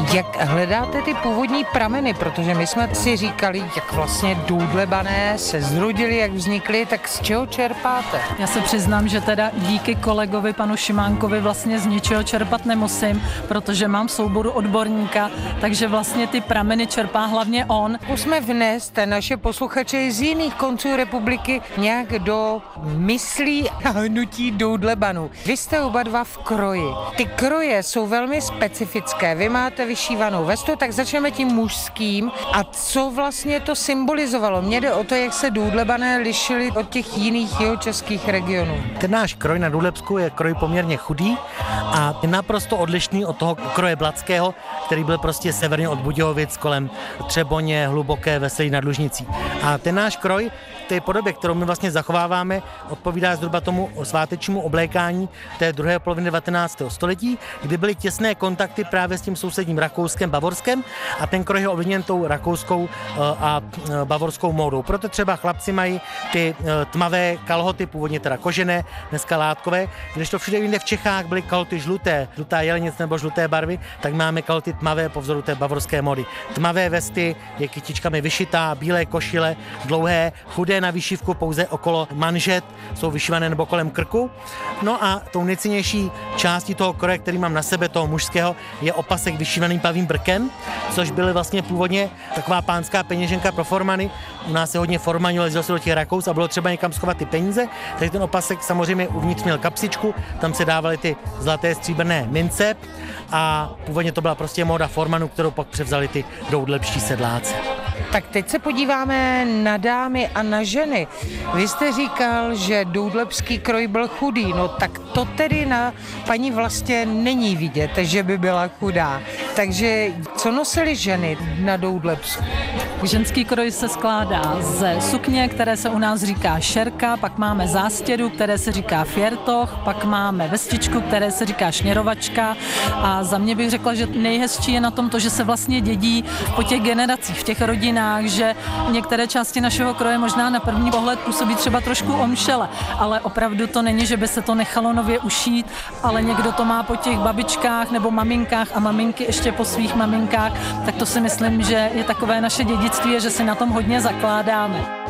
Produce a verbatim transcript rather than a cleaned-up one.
Jak hledáte ty původní prameny, protože my jsme si říkali, jak vlastně Doudlebané se zrodili, jak vznikly, tak z čeho čerpáte? Já se přiznám, že teda díky kolegovi panu Šimánkovi vlastně z ničeho čerpat nemusím, protože mám v souboru odborníka, takže vlastně ty prameny čerpá hlavně on. Musíme vnést naše posluchače z jiných konců republiky nějak do myslí a hnutí Doudlebanů. Vy jste oba dva v kroji. Ty kroje jsou velmi specifické. Vy máte vyšívanou vestu, tak začneme tím mužským. A co vlastně to symbolizovalo? Mně jde o to, jak se Doudlebané lišili od těch jiných jihočeských regionů. Ten náš kroj na Doudlebsku je kroj poměrně chudý a je naprosto odlišný od toho kroje Blatského, který byl prostě severně od Budějovic kolem Třeboně, Hluboké, Veselí nad Lužnicí. A ten náš kroj v té podobě, kterou my vlastně zachováváme, odpovídá zhruba tomu svátečnímu oblékání té druhé poloviny devatenáctého století, kdy byly těsné kontakty právě s tím sousedním Rakouskem, Bavorskem a ten kroj je ovlivněn tou rakouskou a bavorskou módou. Proto třeba chlapci mají ty tmavé kalhoty, původně teda kožené, dneska látkové, když to všude jinde v Čechách byly kalhoty žluté, žlutá jelenic nebo žluté barvy, tak máme kalhoty tmavé po vzoru té bavorské módy. Tmavé vesty, je kytičkami vyšitá, bílé košile, dlouhé, chudé na výšivku pouze okolo manžet, jsou vyšívané nebo kolem krku. No a tou nejcennější částí toho kroje, který mám na sebe, toho mužského, je opasek vyšívaný pavým brkem, což byly vlastně původně taková pánská peněženka pro formany. U nás se hodně formanilo, jezdilo se do těch Rakous a bylo třeba někam schovat ty peníze, takže ten opasek samozřejmě uvnitř měl kapsičku, tam se dávaly ty zlaté stříbrné mince a původně to byla prostě móda formanů, kterou pak převzali ty doudlebští sedláci. Tak teď se podíváme na dámy a na ženy. Vy jste říkal, že doudlebský kroj byl chudý, no tak to tedy na paní Vlastě není vidět, že by byla chudá. Takže co nosily ženy na Doudlebsku? Ženský kroj se skládá ze sukně, které se u nás říká šerka, pak máme zástěru, které se říká fjertoch, pak máme vestičku, které se říká šněrovačka a za mě bych řekla, že nejhezčí je na tom to, že se vlastně dědí po těch generacích, v těch rodinách, že některé části našeho kroje možná na první pohled působí třeba trošku omšele, ale opravdu to není, že by se to nechalo nově ušít, ale někdo to má po těch babičkách nebo maminkách a maminky ještě po svých maminkách, tak to si myslím, že je takové naše dědictví, že si na tom hodně zakládáme.